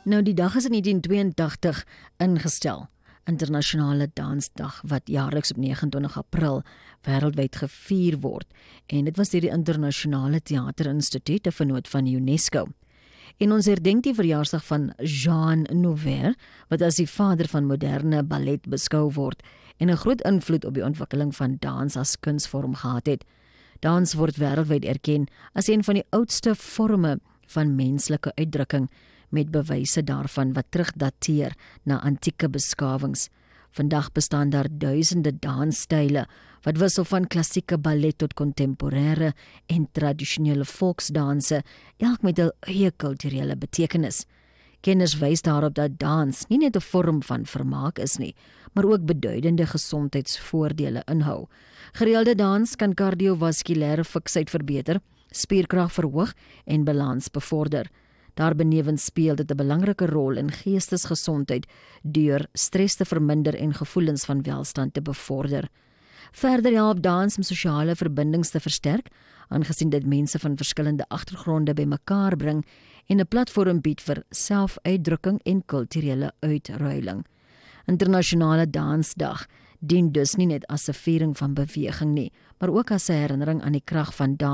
Nou, die dag is in 1982 ingestel. Internasionale Dansdag wat jaarliks op 29 April wêreldwyd gevier word. En dit was deur die Internasionale Theaterinstituut, 'n vennoot van UNESCO. En ons herdenk die verjaarsdag van Jean Nouvel, wat as die vader van moderne ballet beskou word en 'n groot invloed op die ontwikkeling van dans as kunsvorm gehad het. Dans word wêreldwyd erken as een van die oudste forme van menslike uitdrukking, met bewyse daarvan wat terugdateer na antieke beskawings. Vandag bestaan daar duisende dansstyle wat wissel van klassieke ballet tot kontemporêre en tradisionele volksdanse, elk met 'n eie kulturele betekenis. Kenners wys daarop dat dans nie net 'n vorm van vermaak is nie, maar ook beduidende gesondheidsvoordele inhou. Gereelde dans kan kardiovaskulêre fiksheid verbeter, spierkrag verhoog en balans bevorder. Daarbenewens speel dit 'n belangrike rol in geestesgesondheid deur stres te verminder en gevoelens van welstand te bevorder. Verder help dans om sosiale verbindings te versterk, aangesien dit mense van verskillende agtergronde bymekaar bring en 'n platform bied vir selfuitdrukking en kulturele uitruiling. Internasionale Dansdag dien dus nie net as 'n viering van beweging nie, maar ook as 'n herinnering aan die krag van dans